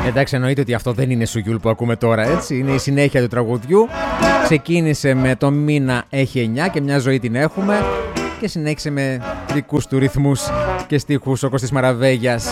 Εντάξει, εννοείται ότι αυτό δεν είναι Σουγιούλ που ακούμε τώρα, έτσι. Είναι η συνέχεια του τραγουδιού. Ξεκίνησε με το μήνα έχει 9 και μια ζωή την έχουμε. Και συνέχισε με δικούς του ρυθμούς και στίχους ο Κωστής Μαραβέγιας.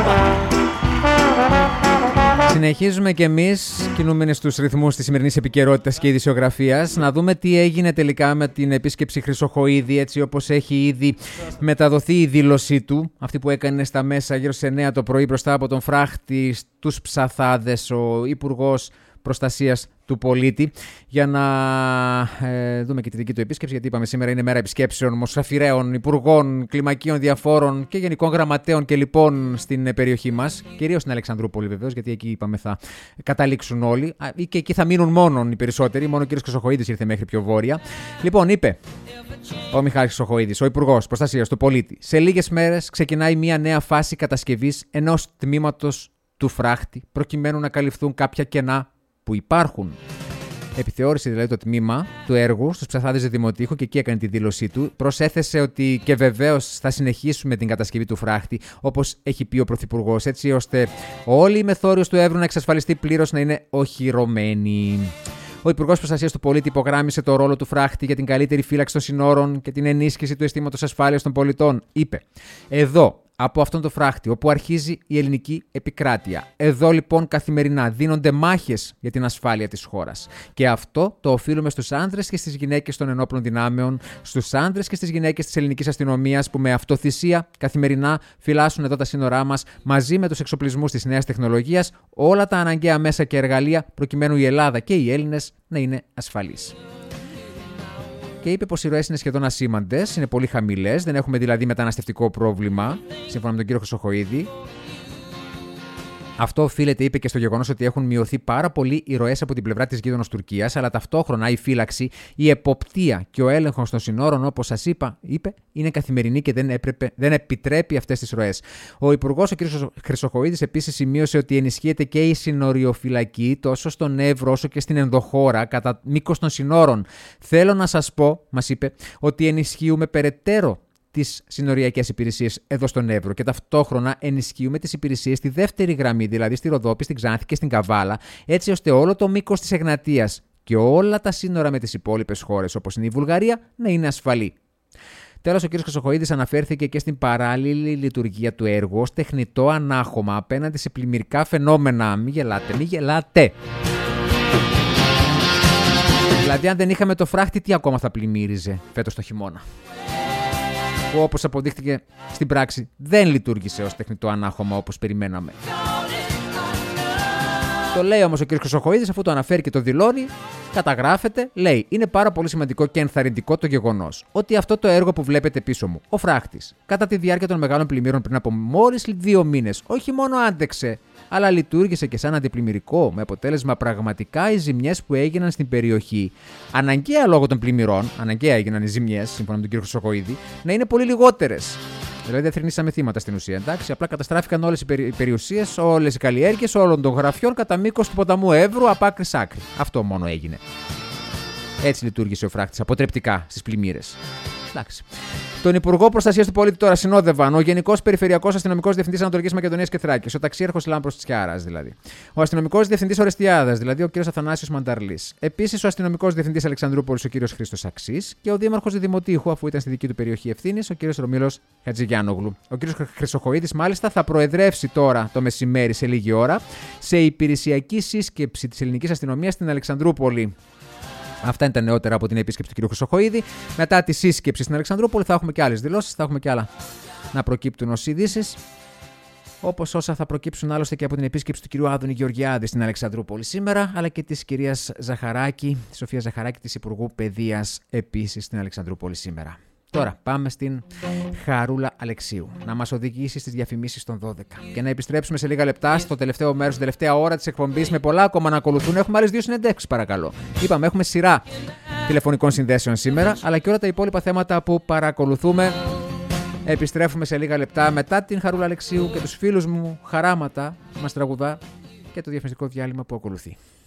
Συνεχίζουμε κι εμείς, κινούμενοι στους ρυθμούς της σημερινής επικαιρότητας και ειδησιογραφίας, να δούμε τι έγινε τελικά με την επίσκεψη Χρυσοχοΐδη, έτσι όπως έχει ήδη μεταδοθεί η δήλωσή του, αυτή που έκανε στα μέσα γύρω στις 9 το πρωί μπροστά από τον φράχτη στους Ψαθάδες, ο Υπουργός Προστασίας του Πολίτη, για να δούμε και τη δική του επίσκεψη, γιατί είπαμε σήμερα είναι μέρα επισκέψεων μοσαφιραίων, υπουργών, κλιμακίων διαφόρων και γενικών γραμματέων και λοιπόν στην περιοχή μας, κυρίως στην Αλεξανδρούπολη βεβαίως, γιατί εκεί είπαμε θα καταλήξουν όλοι και εκεί θα μείνουν μόνον οι περισσότεροι, μόνο ο κ. Χρυσοχοΐδης ήρθε μέχρι πιο βόρεια. Λοιπόν, είπε ο Μιχάλης Χρυσοχοΐδης, ο Υπουργός Προστασίας του Πολίτη, σε λίγες μέρες ξεκινάει μια νέα φάση κατασκευής ενός τμήματος του φράχτη, προκειμένου να καλυφθούν κάποια κενά που υπάρχουν. Επιθεώρησε δηλαδή το τμήμα του έργου στους Ψαθάδες Δημοτήχου και εκεί έκανε τη δήλωσή του. Προσέθεσε ότι και βεβαίως θα συνεχίσουμε την κατασκευή του φράχτη, όπως έχει πει ο Πρωθυπουργός, έτσι ώστε όλη η μεθόριος του Εύρου να εξασφαλιστεί πλήρως, να είναι οχυρωμένη. Ο Υπουργός Προστασίας του Πολίτη υπογράμμισε το ρόλο του φράχτη για την καλύτερη φύλαξη των συνόρων και την ενίσχυση του αισθήματος ασφάλειας των πολιτών. Είπε: εδώ, από αυτόν τον φράχτη, όπου αρχίζει η ελληνική επικράτεια. Εδώ λοιπόν καθημερινά δίνονται μάχες για την ασφάλεια της χώρας. Και αυτό το οφείλουμε στους άνδρες και στις γυναίκες των ενόπλων δυνάμεων, στους άνδρες και στις γυναίκες της ελληνικής αστυνομίας που με αυτοθυσία καθημερινά φυλάσσουν εδώ τα σύνορά μας μαζί με τους εξοπλισμούς της νέας τεχνολογίας, όλα τα αναγκαία μέσα και εργαλεία προκειμένου η Ελλάδα και οι Έλληνες να είναι ασφαλείς. Και είπε πως οι ροές είναι σχεδόν ασήμαντες, είναι πολύ χαμηλές, δεν έχουμε δηλαδή μεταναστευτικό πρόβλημα, σύμφωνα με τον κύριο Χρυσοχοΐδη. Αυτό οφείλεται, είπε, και στο γεγονός ότι έχουν μειωθεί πάρα πολύ οι ροές από την πλευρά της γείτονος Τουρκίας, αλλά ταυτόχρονα η φύλαξη, η εποπτεία και ο έλεγχος των συνόρων, όπως σας είπε, είναι καθημερινή και δεν επιτρέπει αυτές τις ροές. Ο Υπουργός, ο κ. Χρυσοχοΐδης, επίσης σημείωσε ότι ενισχύεται και η συνοριοφυλακή τόσο στον Εύρο όσο και στην ενδοχώρα κατά μήκος των συνόρων. Θέλω να σας πω, μας είπε, ότι ενισχύουμε περαιτέρω τις συνοριακές υπηρεσίες εδώ στον Εύρο και ταυτόχρονα ενισχύουμε τις υπηρεσίες στη δεύτερη γραμμή, δηλαδή στη Ροδόπη, στην Ξάνθη και στην Καβάλα, έτσι ώστε όλο το μήκος της Εγνατίας και όλα τα σύνορα με τις υπόλοιπες χώρες, όπως είναι η Βουλγαρία, να είναι ασφαλή. Τέλος, ο κ. Χρυσοχοΐδης αναφέρθηκε και στην παράλληλη λειτουργία του έργου ως τεχνητό ανάχωμα απέναντι σε πλημμυρικά φαινόμενα. Μη γελάτε. Δηλαδή, αν δεν είχαμε το φράχτη, τι ακόμα θα πλημμύριζε φέτος το χειμώνα? Που όπως αποδείχτηκε στην πράξη δεν λειτουργήσε ως τεχνητό ανάχωμα όπως περιμέναμε. Το λέει όμως ο κ. Χρυσοχοΐδης, αφού το αναφέρει και το δηλώνει, καταγράφεται, λέει: είναι πάρα πολύ σημαντικό και ενθαρρυντικό το γεγονός ότι αυτό το έργο που βλέπετε πίσω μου, ο φράχτης, κατά τη διάρκεια των μεγάλων πλημμύρων πριν από μόλις 2 μήνες, όχι μόνο άντεξε, αλλά λειτουργήσε και σαν αντιπλημμυρικό, με αποτέλεσμα πραγματικά οι ζημιές που έγιναν στην περιοχή, αναγκαία λόγω των πλημμυρών, αναγκαία έγιναν οι ζημιές, σύμφωνα με τον κ. Χρυσοχοΐδη, να είναι πολύ λιγότερες. Δηλαδή δεν θρηνήσαμε θύματα στην ουσία, εντάξει. Απλά καταστράφηκαν όλες οι περιουσίες, όλες οι καλλιέργειες όλων των γραφιών κατά μήκος του ποταμού Εύρου από άκρη σ' άκρη. Αυτό μόνο έγινε. Έτσι λειτουργήσε ο φράχτης, αποτρεπτικά στις πλημμύρες. Εντάξει. Τον Υπουργό Προστασίας του Πολίτη τώρα συνόδευαν ο Γενικός Περιφερειακός Αστυνομικός Διευθυντής Ανατολικής Μακεδονίας και Θράκης, ο ταξίαρχος Λάμπρος Τσιάρας δηλαδή. Ο Αστυνομικός Διευθυντής Ορεστιάδας, δηλαδή ο κ. Αθανάσιος Μανταρλής. Επίσης ο Αστυνομικός Διευθυντής Αλεξανδρούπολης, ο κ. Χρήστος Αξής. Και ο Δήμαρχος Δημοτήχου, αφού ήταν στη δική του περιοχή ευθύνης, ο κ. Ρωμήλος Χατζηγιάνογλου. Ο κ. Χρυσοχοΐδης, μάλιστα, θα προεδρεύσει τώρα το μεσημέρι σε λίγη ώρα σε υπηρεσιακή σύσκεψη της ελληνικής αστυνομίας στην Αλεξανδρούπολη. Αυτά είναι τα νεότερα από την επίσκεψη του κ. Χρυσοχοΐδη. Μετά τη σύσκεψη στην Αλεξανδρούπολη θα έχουμε και άλλες δηλώσεις, θα έχουμε και άλλα να προκύπτουν ως ειδήσεις. Όπως όσα θα προκύψουν άλλωστε και από την επίσκεψη του κ. Άδωνη Γεωργιάδη στην Αλεξανδρούπολη σήμερα, αλλά και της κυρίας Ζαχαράκη, της Σοφίας Ζαχαράκη, της Υπουργού Παιδείας, επίσης στην Αλεξανδρούπολη σήμερα. Τώρα πάμε στην Χαρούλα Αλεξίου να μας οδηγήσει στις διαφημίσεις των 12 και να επιστρέψουμε σε λίγα λεπτά στο τελευταίο μέρος, στην τελευταία ώρα της εκπομπής, με πολλά ακόμα να ακολουθούν. Έχουμε άλλες 2 συνεντεύξεις, παρακαλώ. Είπαμε, έχουμε σειρά τηλεφωνικών συνδέσεων σήμερα, αλλά και όλα τα υπόλοιπα θέματα που παρακολουθούμε. Επιστρέφουμε σε λίγα λεπτά μετά την Χαρούλα Αλεξίου και τους φίλους μου χαράματα μας τραγουδά και το διαφημιστικό διάλειμμα που ακολουθεί.